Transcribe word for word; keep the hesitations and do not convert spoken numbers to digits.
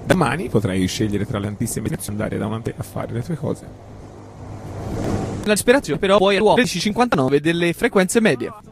Domani potrai scegliere tra le tantissime destinazioni, andare da una a fare le tue cose. La disperazione però poi è tredici cinquantanove delle frequenze medie.